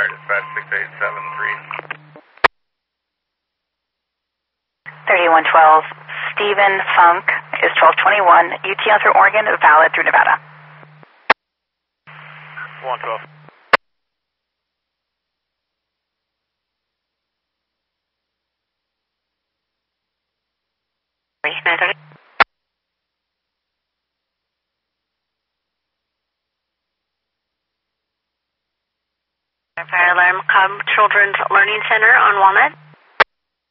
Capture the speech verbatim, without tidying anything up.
Dispatch six eight seven three. thirty-one twelve. Stephen Funk is twelve twenty-one. U T L through Oregon, valid through Nevada. one twelve. Fire Alarm Cobb Children's Learning Center on Walnut.